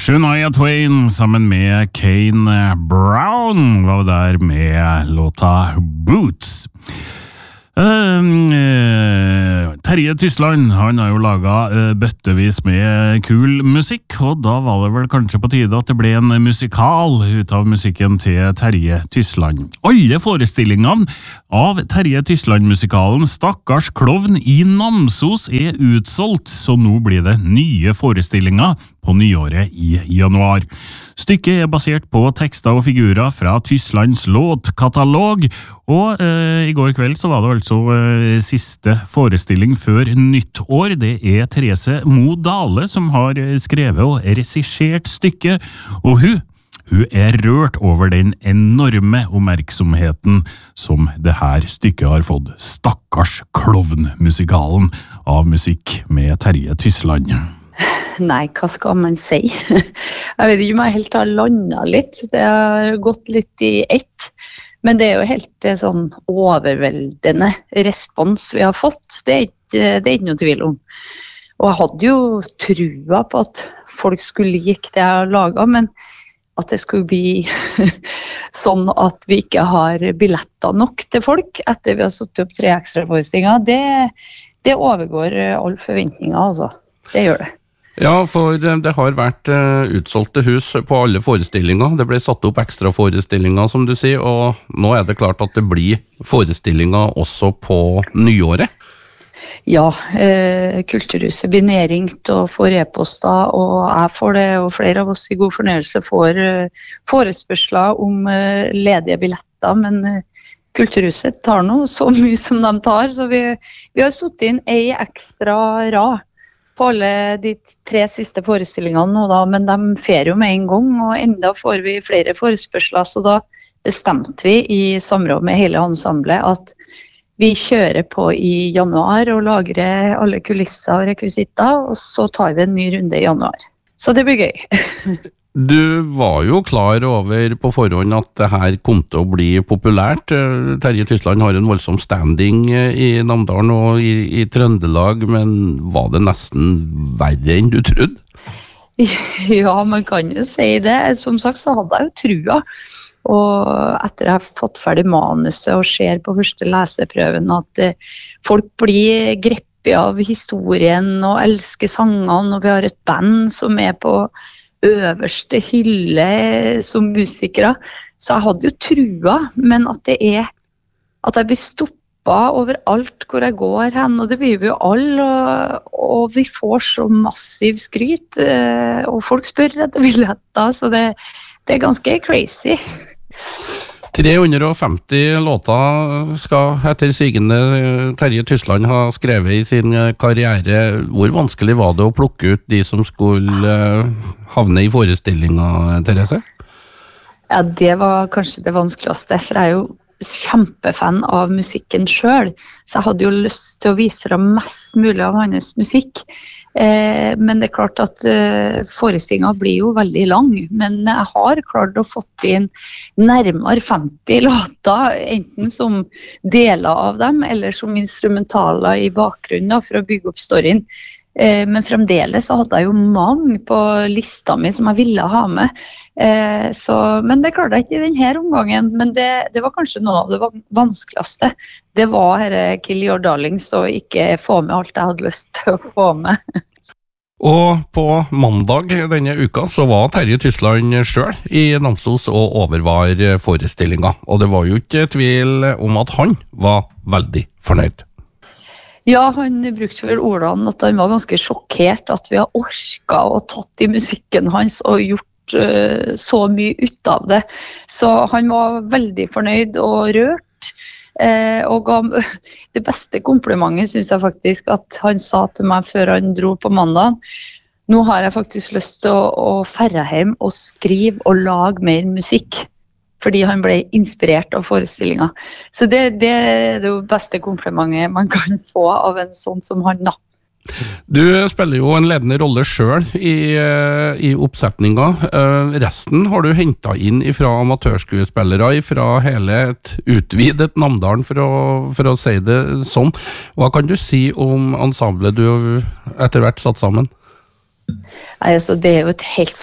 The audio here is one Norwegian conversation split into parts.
Shania Twain sammen med Kane Brown var der med låta Boots. Terje Tysland, han har jo laget bøttevis med kul musikk, og da var det vel kanskje på tide at det ble en musikal ut av musikken til Terje Tysland. Alle forestillingene av Terje Tysland-musikalen Stakkars klovn i Namsos utsolgt, så nå blir det nye forestillinger på nyåret i januar. Stykket basert på tekster og figurer fra Tyslands låtkatalog, og i går kveld så var det altså siste forestilling før nytt år. Det Therese Mo Dale som har skrevet og regissert stykket, og hun rørt over den enorme oppmerksomheten som det her stykket har fått. Stakkars klovn-musikalen av musikk med Terje Tysland. Nei, hva skal man si? Jeg vet ikke om jeg helt har landet litt. Det har gått litt i ett. Men det jo helt sånn overveldende respons vi har fått. Det ikke noe tvil om. Og jeg hadde jo trua på at folk skulle like det jeg har laget, men at det skulle bli sånn at vi ikke har billetter nok til folk etter vi har satt opp 3 ekstra forestillinger, det overgår all forventninger, altså. Det gjør det. Ja, for det har vært utsolgte hus på alle forestillinger. Det ble satt opp ekstra forestillinger, som du sier, og nå det klart at det blir forestillinger også på nyåret. Ja, Kulturhuset blir nedringt og får e-poster, og jeg får det, og flere av oss i God Fornøyelse får forespørsler om ledige billetter, men Kulturhuset tar nå så mye som de tar, så vi har satt inn en ekstra rad på alle de 3 siste forestillingene nå da, men de fer jo med en gang, og enda får vi flere forespørsler, så da bestemte vi i samråd med hele ensemblet at vi kjører på i januar og lagrer alle kulisser og rekvisitter, og så tar vi en ny runde i januar. Så det blir gøy. Du var jo klar over på forhånd at det her kom til å bli populært. Terje Tysland har en voldsom standing i Namdalen og i Trøndelag, men var det nesten verre enn du trodde? Ja, man kan jo si det. Som sagt så hadde jeg jo trua. Og etter jeg har fått ferdig manuset og ser på første leseprøven at folk blir greppet av historien og elsker sangene, og vi har et band som på øverste hylle som musikere, så jeg hadde jo trua, men at det at jeg blir stoppet overalt hvor jeg går hen, og det blir vi jo alle, og vi får så massiv skryt, og folk spør etter billetter, så det ganske crazy. 350 låter skal etter sigende Terje Tysland ha skrevet i sin karriere. Hvor vanskelig var det å plukke ut de som skulle havne i forestillinga, Therese? Ja, det var kanskje det vanskeligste, for jeg jo kjempefan av musikken selv, så jeg hadde jo lyst til å vise dem mest mulig av hans musikk. Men det klart at forestillingen blir jo veldig lang, men jeg har klart å fått inn nærmere 50 låter, enten som deler av dem, eller som instrumentaler i bakgrunnen for å bygge opp storyen. Men fremdeles så hadde jeg jo mange på lista mi som jeg ville ha med, men det klarte jeg ikke i denne omgangen, men det var kanskje noe av det vanskeligste. Det var Kill Your Darlings og ikke få med alt jeg hadde lyst til å få med. Og på mandag denne uka så var Terje Tysland selv i Namsos og overvar forestillinga, og det var jo ikke tvil om at han var veldig fornøyd. Ja, han brukte vel ordene at han var ganske sjokkert at vi har orket og tatt i musikken hans og gjort så mye ut av det. Så han var veldig fornøyd og rørt, og ga det beste komplimentet, synes jeg faktisk, at han sa til meg før han dro på mandag: nå har jeg faktisk lyst til å færre hjem og skrive og lage mer musikk. Fordi han ble inspirert av forestillingen. Så det det beste komplimentet man kan få av en sånn som han da. Du spiller jo en ledende rolle selv i oppsetninga. Resten har du hentet inn fra amatørskuespillere, fra hele et utvidet Namdalen, for å si det sånn. Hva kan du si om ensemblet du etter hvert satt sammen? Altså, det jo et helt fantastisk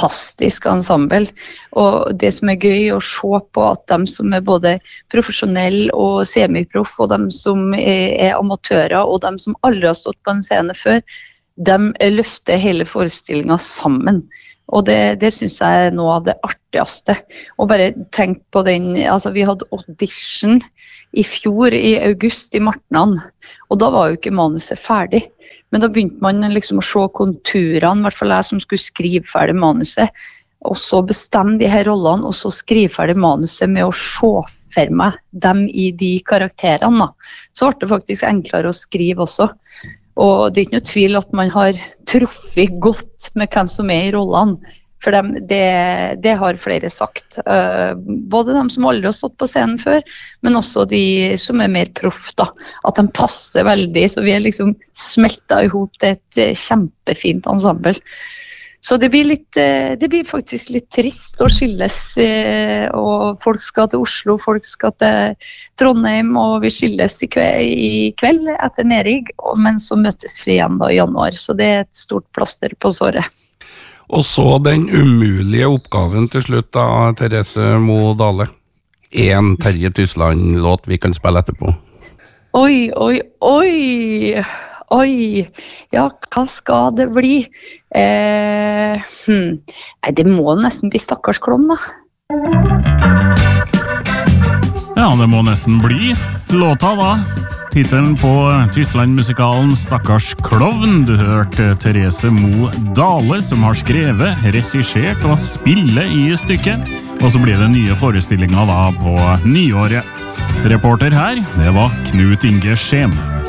fantastisk ensemble, og det som gøy å se på at de som både profesjonell og semiproff, og de som amatører, og de som aldri har stått på en scene før, de løfter hele forestillingen sammen. Og det synes jeg er noe av det artigste. Og bare tenk på den, altså vi hadde audition i fjor, i august, i Martnan, og da var jo ikke manuset ferdig. Men da begynte man liksom å se konturene, i hvert fall jeg som skulle skrive ferdig manuset, og så bestemme de her rollene, og så skrive ferdig manuset med å se for meg dem i de karakterene. Så ble det faktisk enklere å skrive også. Og det er ikke noe tvil at man har truffet godt med hvem som i rollene, for det har flere sagt. Både de som aldri har stått på scenen før, men også de som mer proff, da. At de passer veldig, så vi liksom smeltet ihop til et kjempefint ensemble. Så det blir faktisk litt trist å skilles, og folk skal til Oslo, folk skal til Trondheim, og vi skilles i kveld etter Nerig, men så møtes vi igjen da i januar, så det er et stort plaster på såret. Og så den umulige oppgaven til slutt da, Therese Moe Dale. En Terje Tysland-låt vi kan spille etterpå. Oi, ja, hva skal det bli? Nei, det må nesten bli Stakkars klovn, da. Ja, det må nesten bli låta, da. Titelen på Tysland-musikalen Stakkars klovn. Du hørte Therese Moe Dale, som har skrevet, regissert og spille i stykket. Og så blir det nye forestillinger da på nyåret. Reporter her, det var Knut Inge Skjem.